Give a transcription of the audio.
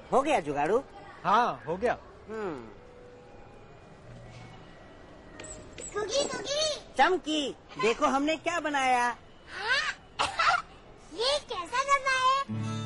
हो गया जुगाड़ू? हाँ हो गया। कुकी कुकी चमकी, देखो हमने क्या बनाया। हाँ? ये कैसा डब्बा है?